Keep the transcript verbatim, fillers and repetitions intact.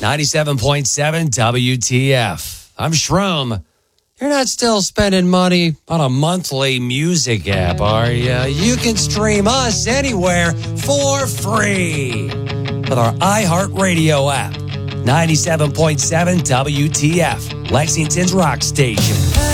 ninety-seven point seven W T F. I'm Shroom. You're not still spending money on a monthly music app, are you? You can stream us anywhere for free with our iHeartRadio app. ninety-seven point seven W T F, Lexington's rock station.